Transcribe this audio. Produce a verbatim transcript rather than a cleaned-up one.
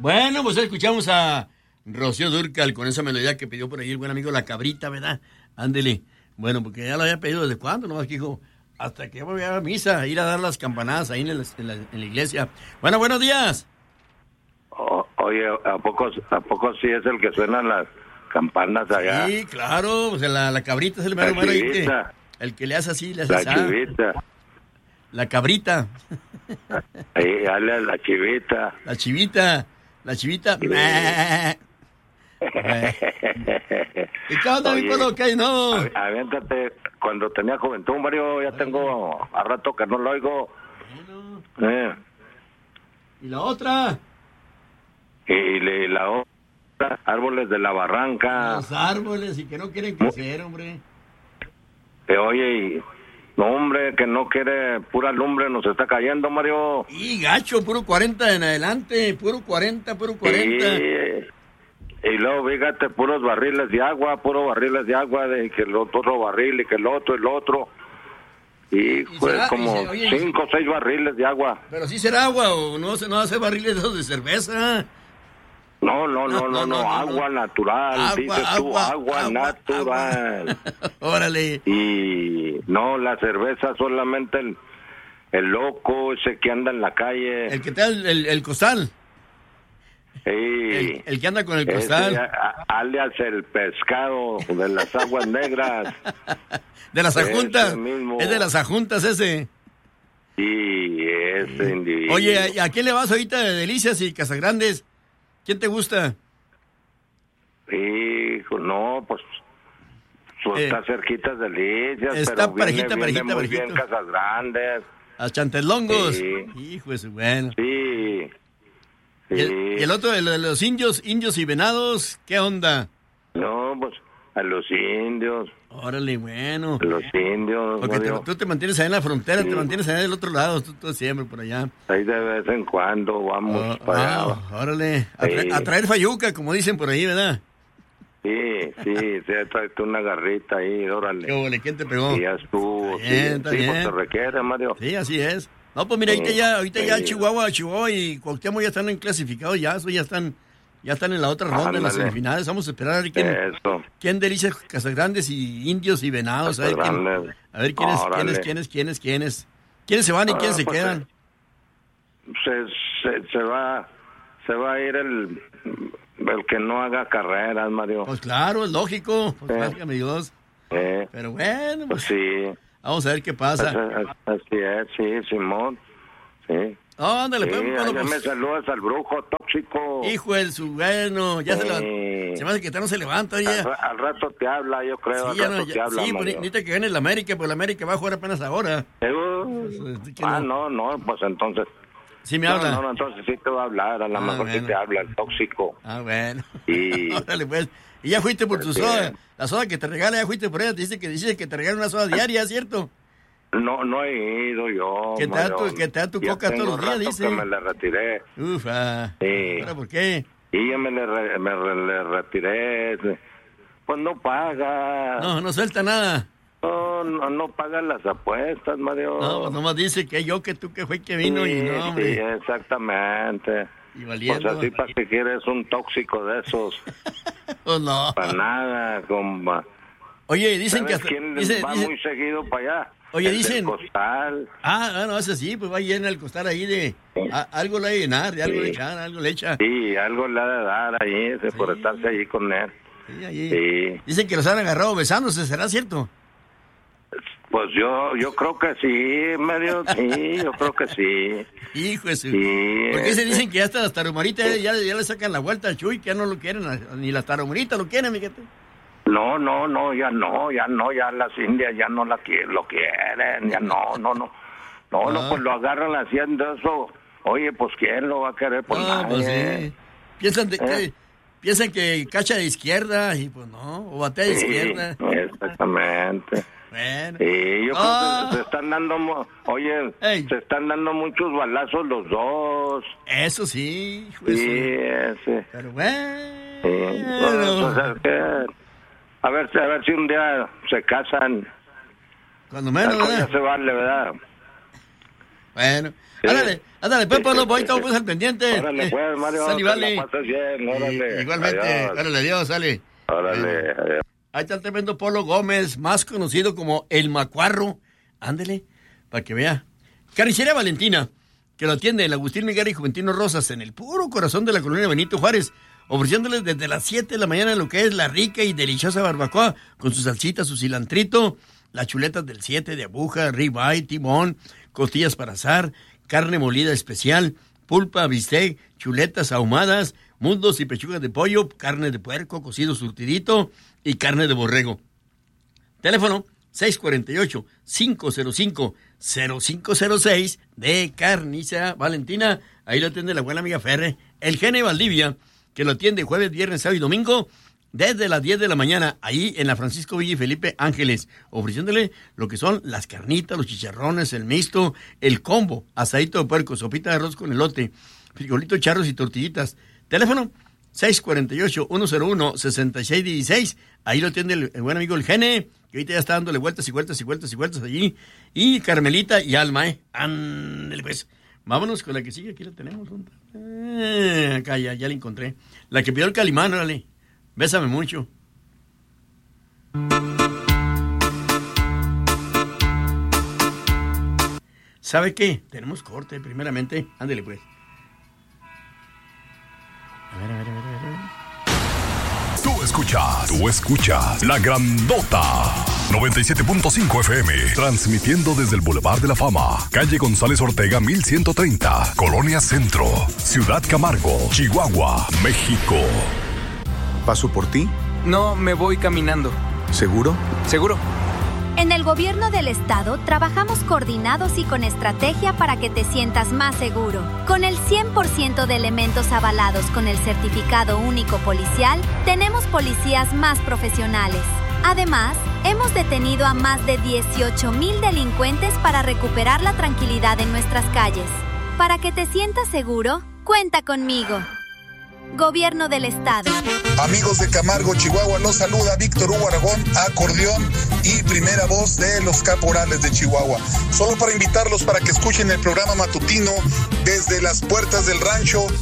Bueno, pues escuchamos a Rocío Dúrcal con esa melodía que pidió por ahí el buen amigo La Cabrita, ¿verdad? Ándele. Bueno, porque ya lo había pedido desde cuándo, nomás que dijo, hasta que voy a misa, ir a dar las campanadas ahí en la, en la, en la iglesia. Bueno, buenos días. Oh, oye, ¿a poco, ¿a poco sí es el que suenan las campanas allá? Sí, claro, o sea, la, la cabrita es el mero mero ahí que, el que le hace así, le hace así. La chivita. La cabrita. Ahí, dale a la chivita. La chivita, la chivita. Sí. ¿Y qué onda, mi pueblo? ¿Qué hay, no? Aviéntate, cuando tenía juventud, Mario, ya tengo a rato que no lo oigo. Bueno. Eh. ¿Y la otra? Y, y la otra, árboles de la barranca. Los árboles, y que no quieren crecer, hombre. Eh, oye, y... No, hombre, que no quiere, pura lumbre nos está cayendo, Mario. Y gacho, puro cuarenta en adelante, puro cuarenta, puro cuarenta. Y, y luego, fíjate, puros barriles de agua, puros barriles de agua, de que el otro barril y que el otro, el otro. Y, y pues será, como y se, oye, cinco o seis barriles de agua. Pero sí será agua, o no, no hace barriles de esos de cerveza. No, no, no, no, no, no, no agua no. natural, agua, dices tú, agua, agua, agua natural. Agua. Órale. Y no, la cerveza solamente el, el loco ese que anda en la calle. El que te da el, el, el costal. Sí. El, el que anda con el costal. Ese, alias el pescado de las aguas negras. De las ajuntas. Es de las ajuntas ese. Sí, ese individuo. Oye, ¿a quién le vas ahorita de Delicias y Casagrandes? ¿Quién te gusta? Hijo, no, pues, pues eh, está cerquita de Delicias, está pero parejita, viene, parejita, viene muy parejita. bien Casagrandes. A Chantelongos. Sí. Hijo de su bueno. Sí. sí. ¿Y, el, y el otro de los indios, indios y venados, ¿qué onda? No, pues, a los indios. Órale, bueno. A los indios. Porque te, tú te mantienes allá en la frontera, sí. te mantienes allá del otro lado, tú, tú siempre por allá. Ahí de vez en cuando vamos oh, para oh, allá. Órale, a, tra- sí. a traer fayuca, como dicen por ahí, ¿verdad? Sí, sí, se trae una garrita ahí, órale. ¿Qué ole? ¿Quién te pegó? Y ya estuvo, está bien, sí, está sí bien. pues se requiere, Mario. Sí, así es. No, pues mira, ahorita sí, ya, ahorita sí. ya Chihuahua, Chihuahua y Cuauhtémoc ya están en clasificados, ya, eso ya están... Ya están en la otra ronda, Ándale. en las semifinales. Vamos a esperar a ver quién, quién Delicias Casagrandes y indios y venados. A ver, quién, a ver quiénes, quiénes, quiénes, quiénes, quiénes. ¿Quiénes se van y quiénes ah, se pues quedan? Se, se, se va se va a ir el, el que no haga carreras, Mario. Pues claro, es lógico. Pues eh. válgame Dios. Eh. Pero bueno, pues, pues sí. Vamos a ver qué pasa. Así es, sí, Simón. Sí. Oh, ándale, sí, pues, pues, me saludas al brujo tóxico. Hijo del su bueno, ya sí. se levanta. Se me hace que no se levanta ya. Al, al rato te habla, yo creo. Sí, al ya rato no, ya, te habla, sí pues, necesita que gane el América, pues el América va a jugar apenas ahora. Eh, pues, ah, no. no, no, pues entonces. Sí me habla. No, no, entonces sí te va a hablar, a lo ah, mejor bueno. sí te habla el tóxico. Ah, bueno. Y... Órale, pues. Y ya fuiste por tu sí. soda, la soda que te regala, ya fuiste por ella, te dice que dice que te regala una soda diaria, ¿cierto? No, no he ido yo. Que te da tu, que te da tu coca todos los días, dice. Que me le retiré. Ufa. Sí. ¿Ahora por qué? Y ya me le, re, me re, le retiré. Pues no paga. No, no suelta nada. No, no, no paga las apuestas, Mario. No, pues nomás dice que yo, que tú, que fue que vino sí, y no, hombre. Sí, exactamente. Y valiendo. Pues así para que quieres un tóxico de esos. Pues no. Para nada, compa. Oye, dicen que... Hasta, ¿quién dice, va dice, muy seguido para allá? Oye, el dicen... del costal. Ah, no, ese sí, pues va a llenar el costal ahí de... Sí. A, algo le va a llenar, de algo sí. le echar, algo le echa. Sí, algo le ha de dar ahí, de sí. por estarse allí con él. Sí, allí. Sí. Dicen que los han agarrado besándose, ¿será cierto? Pues yo yo creo que sí, medio, sí, yo creo que sí. Hijo de su... Sí, porque se dicen que ya hasta las tarumaritas ya, ya le sacan la vuelta al Chuy, que ya no lo quieren, ni las tarumaritas lo quieren, fíjate. No, no, no, ya no, ya no, ya las indias ya no la quieren, lo quieren, ya no, no, no. No, ah. no, pues lo agarran haciendo eso. Oye, pues ¿quién lo va a querer? Pues ah, nadie. Pues sí. Piensan, de, ¿Eh? que, piensan que cacha de izquierda y pues no, o batea de sí, izquierda. Exactamente. Bueno. Sí, yo ah. creo que se están dando, oye, Ey. se están dando muchos balazos los dos. Eso sí, hijo sí, ese. Pero bueno. Sí. Bueno, pues, ¿qué? A ver, a ver si un día se casan. Cuando menos, ¿verdad? Ya se vale, ¿verdad? Bueno, sí. ándale, ándale, pues, Polo, voy, estamos pues al pendiente. Órale, pues, Mario, sale, vale. la pasas bien, órale. Igualmente, adiós. órale, adiós, sale. Órale, eh, adiós. Ahí está el tremendo Polo Gómez, más conocido como El Macuarro. Ándele, para que vea. Carnicería Valentina, que lo atiende el Agustín Miguel y Juventino Rosas, en el puro corazón de la colonia Benito Juárez, ofreciéndoles desde las siete de la mañana lo que es la rica y deliciosa barbacoa, con su salsita, su cilantrito, las chuletas del siete de aguja, ribeye, timón, costillas para asar, carne molida especial, pulpa, bistec, chuletas ahumadas, muslos y pechugas de pollo, carne de puerco, cocido surtidito y carne de borrego. Teléfono seis cuatro ocho, cinco cero cinco, cero cinco cero seis de Carnicería Valentina. Ahí lo atiende la buena amiga Ferre. El Gene Valdivia, que lo atiende jueves, viernes, sábado y domingo, desde las diez de la mañana, ahí en la Francisco Villa y Felipe Ángeles, ofreciéndole lo que son las carnitas, los chicharrones, el mixto, el combo, asadito de puerco, sopita de arroz con elote, frijolitos charros y tortillitas. Teléfono seis cuatro ocho, uno cero uno, seis seis uno seis. Ahí lo atiende el, el buen amigo el Gene, que ahorita ya está dándole vueltas y vueltas y vueltas y vueltas allí. Y Carmelita y Alma, ¿eh? Ándale pues. Vámonos con la que sigue, aquí la tenemos. Eh, acá ya, ya la encontré. La que pidió el Calimán, órale. Bésame mucho. ¿Sabe qué? Tenemos corte, primeramente. Ándale pues. A ver, a ver, a ver, a ver. Tú escuchas, tú escuchas La Grandota noventa y siete punto cinco F M, transmitiendo desde el Boulevard de la Fama, calle González Ortega mil ciento treinta, Colonia Centro, Ciudad Camargo, Chihuahua, México. ¿Paso por ti? No, me voy caminando. ¿Seguro? Seguro. En el gobierno del estado trabajamos coordinados y con estrategia para que te sientas más seguro. Con el cien por ciento de elementos avalados con el certificado único policial, tenemos policías más profesionales. Además, hemos detenido a más de dieciocho mil delincuentes para recuperar la tranquilidad en nuestras calles. Para que te sientas seguro, cuenta conmigo. Gobierno del Estado. Amigos de Camargo, Chihuahua, los saluda Víctor Hugo Aragón, acordeón y primera voz de los Caporales de Chihuahua. Solo para invitarlos para que escuchen el programa matutino desde las puertas del rancho